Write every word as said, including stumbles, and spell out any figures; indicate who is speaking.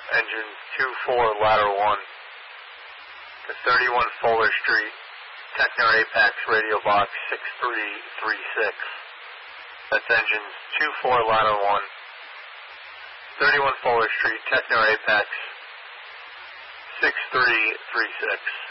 Speaker 1: engine two four, ladder one, to thirty-one Fuller Street, Techner Apex, radio box six three three six. That's engine two four, ladder one, thirty-one Fuller Street, Techner Apex, six three three six.